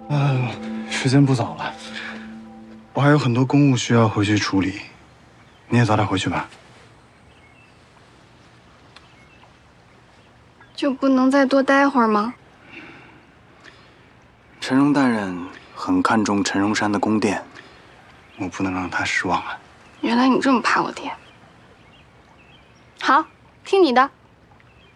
时间不早了，我还有很多公务需要回去处理，你也早点回去吧。 就不能再多待会儿吗？ 陈荣大人很看重陈荣山的宫殿，我不能让他失望啊。 原来你这么怕我爹。好，听你的。